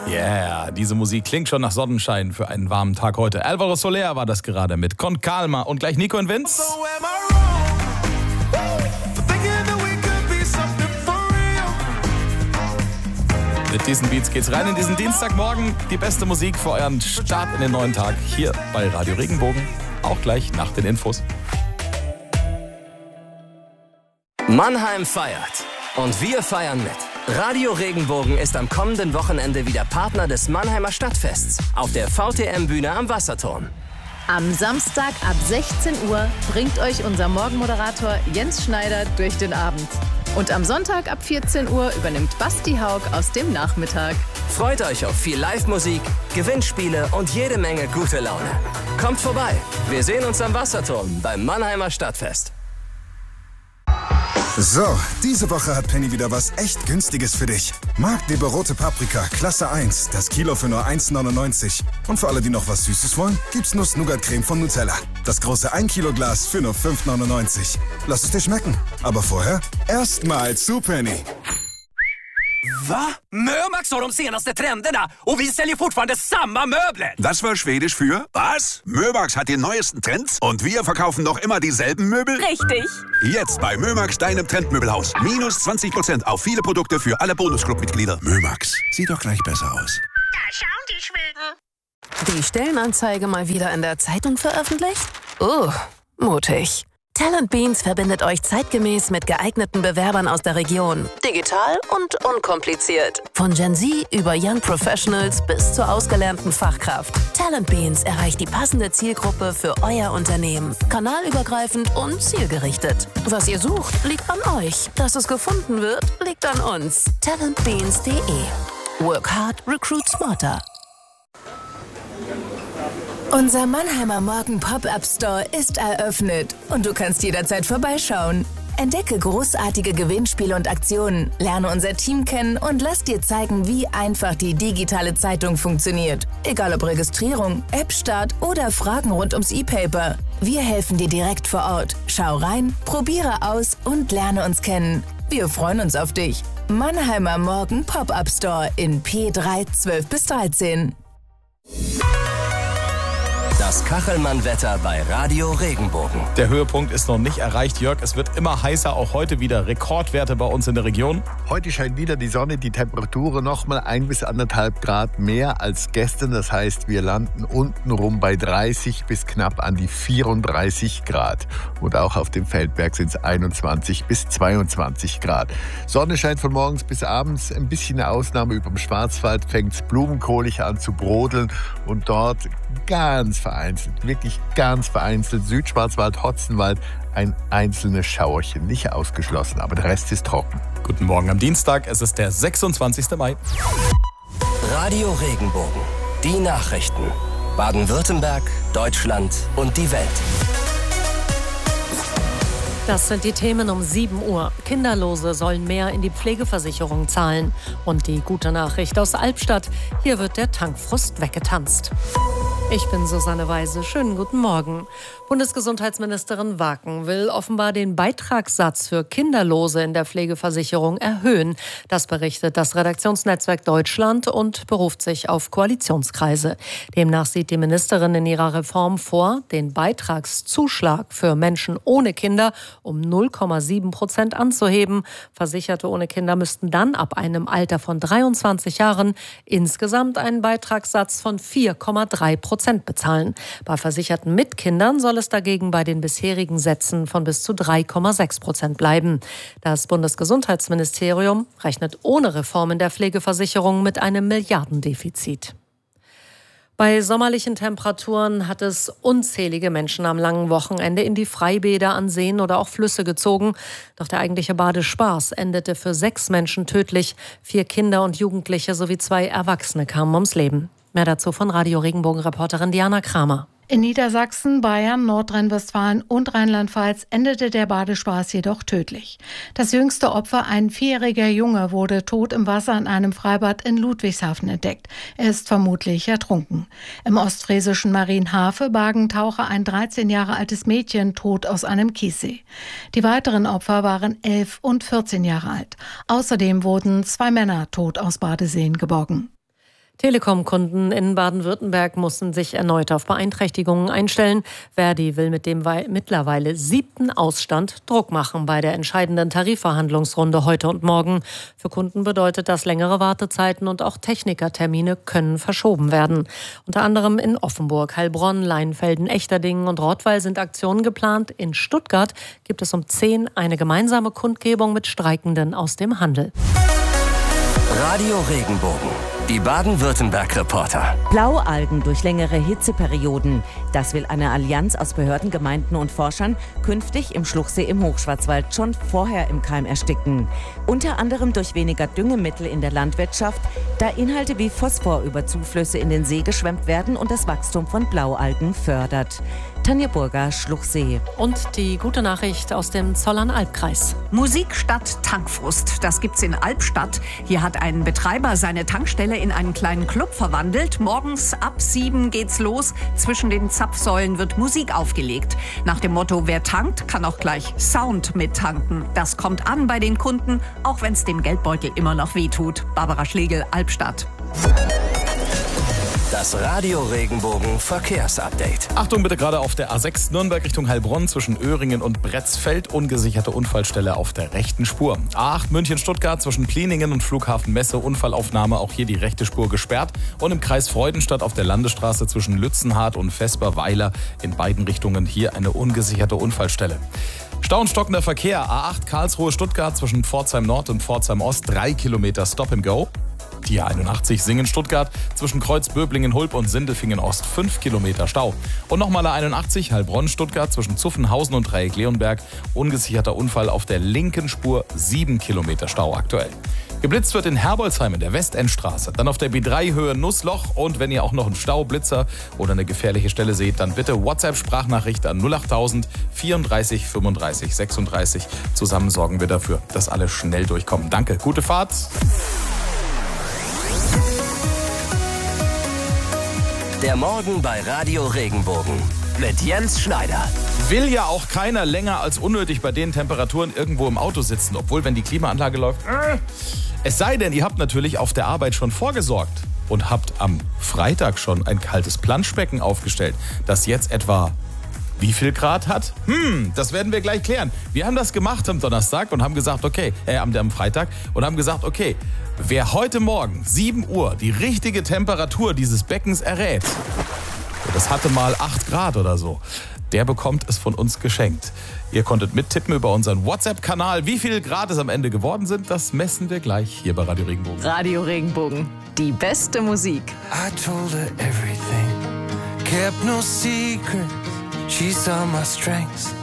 Yeah, diese Musik klingt schon nach Sonnenschein für einen warmen Tag heute. Alvaro Soler war das gerade mit Con Calma und gleich Nico und Vince. Mit diesen Beats geht's rein in diesen Dienstagmorgen. Die beste Musik für euren Start in den neuen Tag hier bei Radio Regenbogen. Auch gleich nach den Infos. Mannheim feiert. Und wir feiern mit. Radio Regenbogen ist am kommenden Wochenende wieder Partner des Mannheimer Stadtfests auf der VTM-Bühne am Wasserturm. Am Samstag ab 16 Uhr bringt euch unser Morgenmoderator Jens Schneider durch den Abend. Und am Sonntag ab 14 Uhr übernimmt Basti Haug aus dem Nachmittag. Freut euch auf viel Live-Musik, Gewinnspiele und jede Menge gute Laune. Kommt vorbei, wir sehen uns am Wasserturm beim Mannheimer Stadtfest. So, diese Woche hat Penny wieder was echt Günstiges für dich. Marktleber rote Paprika, Klasse 1, das Kilo für nur 1,99. Und für alle, die noch was Süßes wollen, gibt's Nuss-Nougat-Creme von Nutella. Das große 1 Kilo Glas für nur 5,99. Lass es dir schmecken. Aber vorher erstmal zu Penny. Va? Mömax har de senaste trenderna och vi säljer fortfarande samma möbler. Das war Schwedisch für was? Mömax hat die neuesten Trends und wir verkaufen noch immer dieselben Möbel? Richtig. Jetzt bei Mömax, deinem Trendmöbelhaus. Minus 20% auf viele Produkte für alle Bonusclub-Mitglieder. Mömax, sieht doch gleich besser aus. Da schauen die Schweden. Die Stellenanzeige mal wieder in der Zeitung veröffentlicht? Mutig. Talent Beans verbindet euch zeitgemäß mit geeigneten Bewerbern aus der Region. Digital und unkompliziert. Von Gen Z über Young Professionals bis zur ausgelernten Fachkraft. Talent Beans erreicht die passende Zielgruppe für euer Unternehmen. Kanalübergreifend und zielgerichtet. Was ihr sucht, liegt an euch. Dass es gefunden wird, liegt an uns. Talentbeans.de. Work hard, recruit smarter. Unser Mannheimer Morgen Pop-Up Store ist eröffnet und du kannst jederzeit vorbeischauen. Entdecke großartige Gewinnspiele und Aktionen, lerne unser Team kennen und lass dir zeigen, wie einfach die digitale Zeitung funktioniert. Egal ob Registrierung, App-Start oder Fragen rund ums E-Paper. Wir helfen dir direkt vor Ort. Schau rein, probiere aus und lerne uns kennen. Wir freuen uns auf dich. Mannheimer Morgen Pop-Up Store in P3 12-13. Das Kachelmann-Wetter bei Radio Regenbogen. Der Höhepunkt ist noch nicht erreicht, Jörg. Es wird immer heißer, auch heute wieder Rekordwerte bei uns in der Region. Heute scheint wieder die Sonne, die Temperaturen nochmal 1 bis 1,5 Grad mehr als gestern. Das heißt, wir landen untenrum bei 30 bis knapp an die 34 Grad. Und auch auf dem Feldberg sind es 21 bis 22 Grad. Sonne scheint von morgens bis abends. Ein bisschen eine Ausnahme über dem Schwarzwald fängt es blumenkohlig an zu brodeln. Und dort ganz vereinzelt, wirklich ganz vereinzelt, Südschwarzwald, Hotzenwald, ein einzelnes Schauerchen, nicht ausgeschlossen, aber der Rest ist trocken. Guten Morgen am Dienstag, es ist der 26. Mai. Radio Regenbogen, die Nachrichten. Baden-Württemberg, Deutschland und die Welt. Das sind die Themen um 7 Uhr. Kinderlose sollen mehr in die Pflegeversicherung zahlen. Und die gute Nachricht aus Albstadt, hier wird der Tankfrust weggetanzt. Ich bin Susanne Weise. Schönen guten Morgen. Bundesgesundheitsministerin Waken will offenbar den Beitragssatz für Kinderlose in der Pflegeversicherung erhöhen. Das berichtet das Redaktionsnetzwerk Deutschland und beruft sich auf Koalitionskreise. Demnach sieht die Ministerin in ihrer Reform vor, den Beitragszuschlag für Menschen ohne Kinder um 0,7% anzuheben. Versicherte ohne Kinder müssten dann ab einem Alter von 23 Jahren insgesamt einen Beitragssatz von 4,3% bezahlen. Bei Versicherten mit Kindern soll es dagegen bei den bisherigen Sätzen von bis zu 3,6% bleiben. Das Bundesgesundheitsministerium rechnet ohne Reform in der Pflegeversicherung mit einem Milliardendefizit. Bei sommerlichen Temperaturen hat es unzählige Menschen am langen Wochenende in die Freibäder an Seen oder auch Flüsse gezogen. Doch der eigentliche Badespaß endete für 6 Menschen tödlich. 4 Kinder und Jugendliche sowie 2 Erwachsene kamen ums Leben. Mehr dazu von Radio Regenbogen-Reporterin Diana Kramer. In Niedersachsen, Bayern, Nordrhein-Westfalen und Rheinland-Pfalz endete der Badespaß jedoch tödlich. Das jüngste Opfer, ein 4-jähriger Junge, wurde tot im Wasser in einem Freibad in Ludwigshafen entdeckt. Er ist vermutlich ertrunken. Im ostfriesischen Marienhafe bargen Taucher ein 13 Jahre altes Mädchen tot aus einem Kiessee. Die weiteren Opfer waren 11 und 14 Jahre alt. Außerdem wurden 2 Männer tot aus Badeseen geborgen. Telekom-Kunden in Baden-Württemberg mussten sich erneut auf Beeinträchtigungen einstellen. Verdi will mit dem mittlerweile 7. Ausstand Druck machen bei der entscheidenden Tarifverhandlungsrunde heute und morgen. Für Kunden bedeutet das längere Wartezeiten und auch Technikertermine können verschoben werden. Unter anderem in Offenburg, Heilbronn, Leinfelden, Echterdingen und Rottweil sind Aktionen geplant. In Stuttgart gibt es um 10 eine gemeinsame Kundgebung mit Streikenden aus dem Handel. Radio Regenbogen, die Baden-Württemberg-Reporter. Blaualgen durch längere Hitzeperioden. Das will eine Allianz aus Behörden, Gemeinden und Forschern künftig im Schluchsee im Hochschwarzwald schon vorher im Keim ersticken. Unter anderem durch weniger Düngemittel in der Landwirtschaft, da Inhalte wie Phosphor über Zuflüsse in den See geschwemmt werden und das Wachstum von Blaualgen fördert. Tanja Burger, Schluchsee. Und die gute Nachricht aus dem Zollern-Albkreis. Musik statt Tankfrust. Das gibt's in Albstadt. Hier hat ein Betreiber seine Tankstelle in einen kleinen Club verwandelt. Morgens ab 7 geht's los. Zwischen den Zapfsäulen wird Musik aufgelegt. Nach dem Motto, wer tankt, kann auch gleich Sound mittanken. Das kommt an bei den Kunden, auch wenn's dem Geldbeutel immer noch wehtut. Barbara Schlegel, Albstadt. Das Radio Regenbogen Verkehrsupdate. Achtung bitte gerade auf der A6 Nürnberg Richtung Heilbronn zwischen Öhringen und Bretzfeld. Ungesicherte Unfallstelle auf der rechten Spur. A8 München-Stuttgart zwischen Pliningen und Flughafen Messe. Unfallaufnahme, auch hier die rechte Spur gesperrt. Und im Kreis Freudenstadt auf der Landesstraße zwischen Lützenhardt und Vesperweiler in beiden Richtungen hier eine ungesicherte Unfallstelle. Stau und stockender Verkehr. A8 Karlsruhe-Stuttgart zwischen Pforzheim Nord und Pforzheim Ost. 3 Kilometer Stop and Go. Die A81 Singen-Stuttgart zwischen Kreuz-Böblingen-Hulb und Sindelfingen-Ost 5 Kilometer Stau. Und nochmal A81 Heilbronn-Stuttgart zwischen Zuffenhausen und Dreieck-Leonberg. Ungesicherter Unfall auf der linken Spur, 7 Kilometer Stau aktuell. Geblitzt wird in Herbolzheim in der Westendstraße, dann auf der B3 Höhe Nussloch. Und wenn ihr auch noch einen Staublitzer oder eine gefährliche Stelle seht, dann bitte WhatsApp-Sprachnachricht an 08000 34 35 36. Zusammen sorgen wir dafür, dass alle schnell durchkommen. Danke, gute Fahrt. Der Morgen bei Radio Regenbogen mit Jens Schneider. Will ja auch keiner länger als unnötig bei den Temperaturen irgendwo im Auto sitzen, obwohl, wenn die Klimaanlage läuft. Es sei denn, ihr habt natürlich auf der Arbeit schon vorgesorgt und habt am Freitag schon ein kaltes Planschbecken aufgestellt, das jetzt etwa wie viel Grad hat? Das werden wir gleich klären. Wir haben das gemacht am Donnerstag und haben gesagt, am Freitag und haben gesagt, okay, wer heute Morgen 7 Uhr die richtige Temperatur dieses Beckens errät, das hatte mal 8 Grad oder so, der bekommt es von uns geschenkt. Ihr konntet mittippen über unseren WhatsApp-Kanal. Wie viel Grad es am Ende geworden sind, das messen wir gleich hier bei Radio Regenbogen. Radio Regenbogen, die beste Musik. I told her everything, kept no secret. She saw my strengths